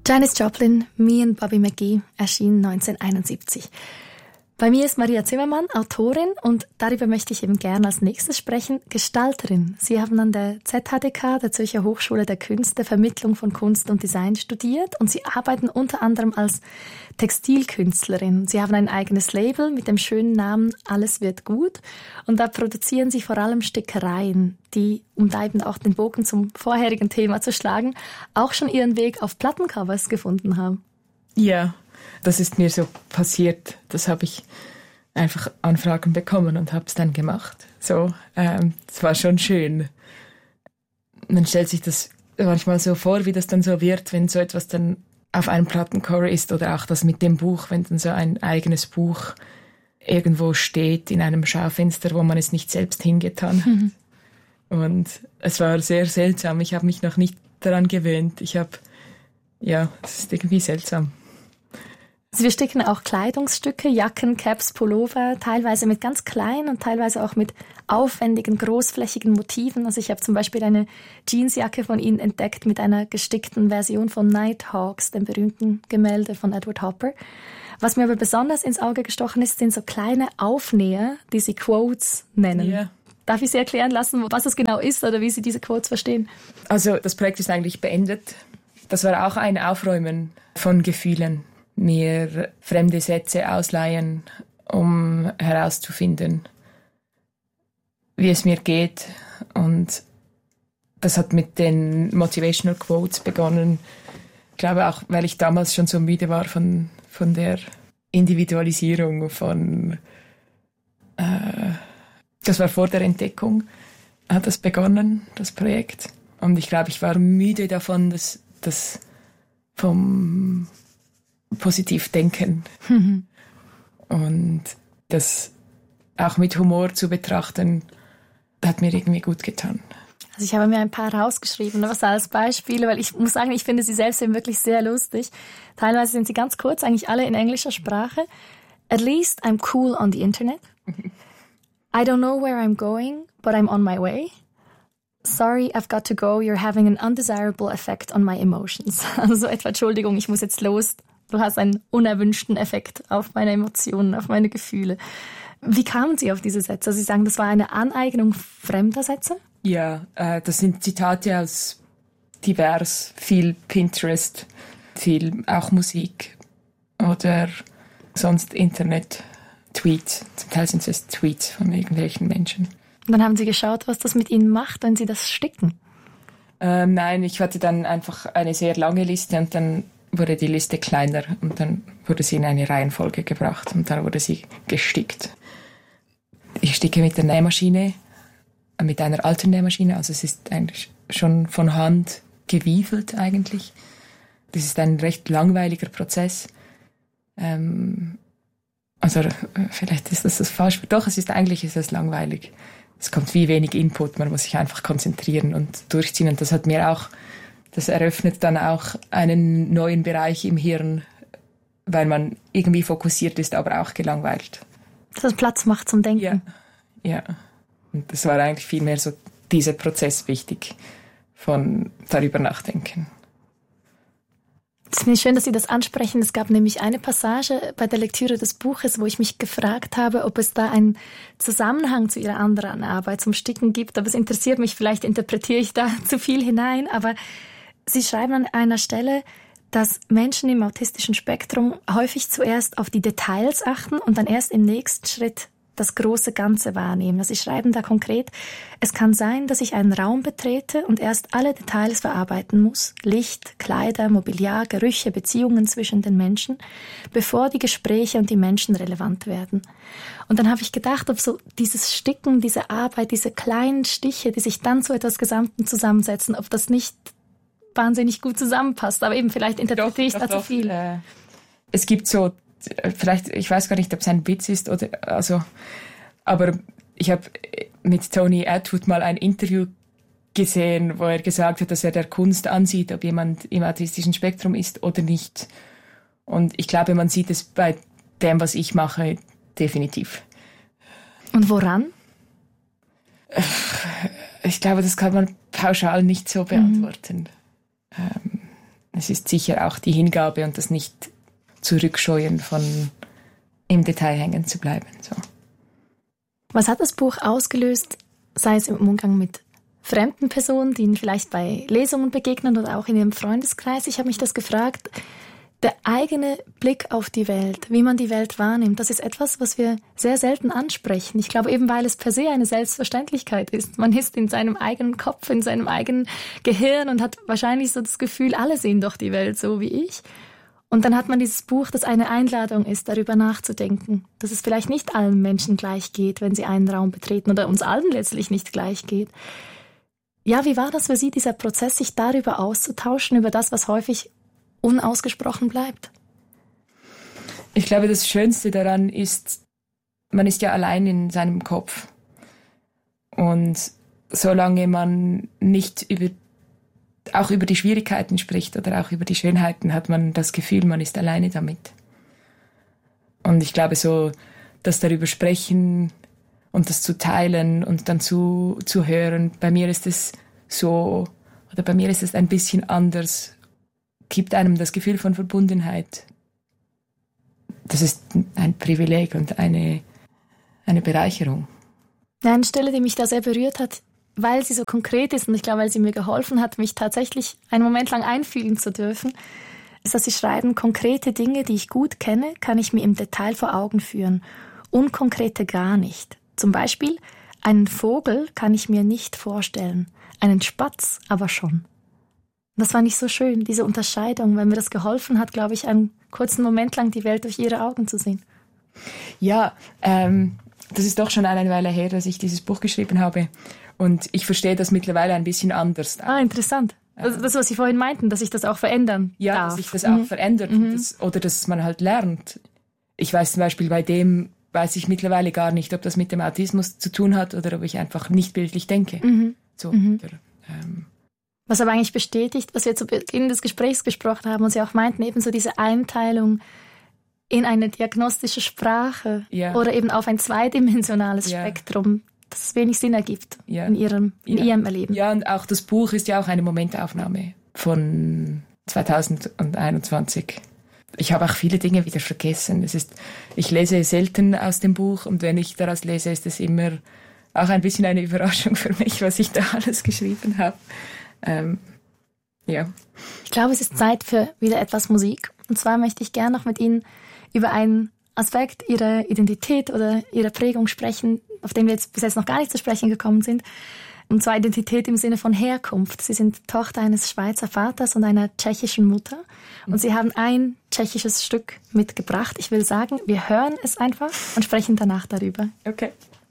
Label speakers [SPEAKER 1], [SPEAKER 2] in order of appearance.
[SPEAKER 1] Janis Joplin, Me and Bobby McGee, erschien 1971. Bei mir ist Maria Zimmermann, Autorin, und darüber möchte ich eben gerne als nächstes sprechen, Gestalterin. Sie haben an der ZHDK, der Zürcher Hochschule der Künste, Vermittlung von Kunst und Design studiert und Sie arbeiten unter anderem als Textilkünstlerin. Sie haben ein eigenes Label mit dem schönen Namen Alles wird gut und da produzieren Sie vor allem Stickereien, die, um da eben auch den Bogen zum vorherigen Thema zu schlagen, auch schon ihren Weg auf Plattencovers gefunden haben.
[SPEAKER 2] Ja. Das ist mir so passiert. Das habe ich einfach Anfragen bekommen und habe es dann gemacht. So, es war schon schön. Man stellt sich das manchmal so vor, wie das dann so wird, wenn so etwas dann auf einem Plattencover ist oder auch das mit dem Buch, wenn dann so ein eigenes Buch irgendwo steht in einem Schaufenster, wo man es nicht selbst hingetan hat. Und es war sehr seltsam. Ich habe mich noch nicht daran gewöhnt. Es ist irgendwie seltsam.
[SPEAKER 1] Also wir sticken auch Kleidungsstücke, Jacken, Caps, Pullover, teilweise mit ganz kleinen und teilweise auch mit aufwendigen, großflächigen Motiven. Also ich habe zum Beispiel eine Jeansjacke von Ihnen entdeckt mit einer gestickten Version von Nighthawks, dem berühmten Gemälde von Edward Hopper. Was mir aber besonders ins Auge gestochen ist, sind so kleine Aufnäher, die Sie Quotes nennen. Yeah. Darf ich Sie erklären lassen, was es genau ist oder wie Sie diese Quotes verstehen?
[SPEAKER 2] Also das Projekt ist eigentlich beendet. Das war auch ein Aufräumen von Gefühlen. Mir fremde Sätze ausleihen, um herauszufinden, wie es mir geht. Und das hat mit den Motivational Quotes begonnen. Ich glaube auch, weil ich damals schon so müde war von der Individualisierung, das war vor der Entdeckung, hat das begonnen, das Projekt. Und ich glaube, ich war müde davon, dass vom positiv denken und das auch mit Humor zu betrachten, hat mir irgendwie gut getan.
[SPEAKER 1] Also ich habe mir ein paar rausgeschrieben, was als Beispiele, weil ich muss sagen, ich finde sie selbst eben wirklich sehr lustig. Teilweise sind sie ganz kurz, eigentlich alle in englischer Sprache. At least I'm cool on the internet. I don't know where I'm going, but I'm on my way. Sorry, I've got to go. You're having an undesirable effect on my emotions. Also etwa, Entschuldigung, ich muss jetzt los. Du hast einen unerwünschten Effekt auf meine Emotionen, auf meine Gefühle. Wie kamen Sie auf diese Sätze? Also Sie sagen, das war eine Aneignung fremder Sätze?
[SPEAKER 2] Ja, das sind Zitate aus divers, viel Pinterest, viel auch Musik oder sonst Internet-Tweets. Zum Teil sind es Tweets von irgendwelchen Menschen.
[SPEAKER 1] Und dann haben Sie geschaut, was das mit Ihnen macht, wenn Sie das sticken?
[SPEAKER 2] Nein, ich hatte dann einfach eine sehr lange Liste und dann wurde die Liste kleiner und dann wurde sie in eine Reihenfolge gebracht und dann wurde sie gestickt. Ich sticke mit der Nähmaschine, mit einer alten Nähmaschine, also es ist eigentlich schon von Hand gewiefelt eigentlich. Das ist ein recht langweiliger Prozess. Vielleicht ist das falsch, doch, es ist langweilig. Es kommt wie wenig Input, man muss sich einfach konzentrieren und durchziehen und das eröffnet dann auch einen neuen Bereich im Hirn, weil man irgendwie fokussiert ist, aber auch gelangweilt.
[SPEAKER 1] Das Platz macht zum Denken.
[SPEAKER 2] Ja. Und das war eigentlich vielmehr so dieser Prozess wichtig, von darüber nachdenken.
[SPEAKER 1] Es ist mir schön, dass Sie das ansprechen. Es gab nämlich eine Passage bei der Lektüre des Buches, wo ich mich gefragt habe, ob es da einen Zusammenhang zu Ihrer anderen Arbeit zum Sticken gibt. Aber es interessiert mich, vielleicht interpretiere ich da zu viel hinein, aber Sie schreiben an einer Stelle, dass Menschen im autistischen Spektrum häufig zuerst auf die Details achten und dann erst im nächsten Schritt das große Ganze wahrnehmen. Also Sie schreiben da konkret, es kann sein, dass ich einen Raum betrete und erst alle Details verarbeiten muss, Licht, Kleider, Mobiliar, Gerüche, Beziehungen zwischen den Menschen, bevor die Gespräche und die Menschen relevant werden. Und dann habe ich gedacht, ob so dieses Sticken, diese Arbeit, diese kleinen Stiche, die sich dann zu etwas Gesamten zusammensetzen, ob das nicht wahnsinnig gut zusammenpasst. Aber eben, vielleicht interpretiere ich da zu viel.
[SPEAKER 2] Es gibt so, vielleicht, ich weiß gar nicht, ob es ein Witz ist oder, aber ich habe mit Tony Attwood mal ein Interview gesehen, wo er gesagt hat, dass er der Kunst ansieht, ob jemand im autistischen Spektrum ist oder nicht. Und ich glaube, man sieht es bei dem, was ich mache, definitiv.
[SPEAKER 1] Und woran?
[SPEAKER 2] Ich glaube, das kann man pauschal nicht so beantworten. es ist sicher auch die Hingabe und das nicht zurückscheuen von im Detail hängen zu bleiben. So.
[SPEAKER 1] Was hat das Buch ausgelöst, sei es im Umgang mit fremden Personen, die Ihnen vielleicht bei Lesungen begegnen oder auch in Ihrem Freundeskreis? Ich habe mich das gefragt. Der eigene Blick auf die Welt, wie man die Welt wahrnimmt, das ist etwas, was wir sehr selten ansprechen. Ich glaube eben, weil es per se eine Selbstverständlichkeit ist. Man ist in seinem eigenen Kopf, in seinem eigenen Gehirn und hat wahrscheinlich so das Gefühl, alle sehen doch die Welt so wie ich. Und dann hat man dieses Buch, das eine Einladung ist, darüber nachzudenken, dass es vielleicht nicht allen Menschen gleich geht, wenn sie einen Raum betreten oder uns allen letztlich nicht gleich geht. Ja, wie war das für Sie, dieser Prozess, sich darüber auszutauschen, über das, was häufig unausgesprochen bleibt?
[SPEAKER 2] Ich glaube, das Schönste daran ist, man ist ja allein in seinem Kopf. Und solange man nicht auch über die Schwierigkeiten spricht oder auch über die Schönheiten, hat man das Gefühl, man ist alleine damit. Und ich glaube, so das darüber sprechen und das zu teilen und dann zu hören, bei mir ist es so, oder bei mir ist es ein bisschen anders, gibt einem das Gefühl von Verbundenheit. Das ist ein Privileg und eine Bereicherung.
[SPEAKER 1] Eine Stelle, die mich da sehr berührt hat, weil sie so konkret ist und ich glaube, weil sie mir geholfen hat, mich tatsächlich einen Moment lang einfühlen zu dürfen, ist, dass Sie schreiben, konkrete Dinge, die ich gut kenne, kann ich mir im Detail vor Augen führen. Unkonkrete gar nicht. Zum Beispiel, einen Vogel kann ich mir nicht vorstellen, einen Spatz aber schon. Das fand ich so schön, diese Unterscheidung, weil mir das geholfen hat, glaube ich, einen kurzen Moment lang die Welt durch Ihre Augen zu sehen.
[SPEAKER 2] Ja, das ist doch schon eine Weile her, dass ich dieses Buch geschrieben habe. Und ich verstehe das mittlerweile ein bisschen anders.
[SPEAKER 1] Ah, interessant. Das, was Sie vorhin meinten, dass sich das auch verändern darf.
[SPEAKER 2] Dass sich das auch verändert oder dass man halt lernt. Ich weiß zum Beispiel, bei dem weiß ich mittlerweile gar nicht, ob das mit dem Autismus zu tun hat oder ob ich einfach nicht bildlich denke. So,
[SPEAKER 1] was aber eigentlich bestätigt, was wir zu Beginn des Gesprächs gesprochen haben und Sie auch meinten, eben so diese Einteilung in eine diagnostische Sprache oder eben auf ein zweidimensionales Spektrum, das wenig Sinn ergibt in Ihrem Erleben. Ja,
[SPEAKER 2] und auch das Buch ist ja auch eine Momentaufnahme von 2021. Ich habe auch viele Dinge wieder vergessen. Ich lese selten aus dem Buch und wenn ich daraus lese, ist es immer auch ein bisschen eine Überraschung für mich, was ich da alles geschrieben habe.
[SPEAKER 1] Ich glaube, es ist Zeit für wieder etwas Musik. Und zwar möchte ich gerne noch mit Ihnen über einen Aspekt Ihrer Identität oder Ihrer Prägung sprechen, auf den wir jetzt bis jetzt noch gar nicht zu sprechen gekommen sind. Und zwar Identität im Sinne von Herkunft. Sie sind Tochter eines Schweizer Vaters und einer tschechischen Mutter. Und Sie haben ein tschechisches Stück mitgebracht. Ich will sagen, wir hören es einfach und sprechen danach darüber.
[SPEAKER 2] Okay.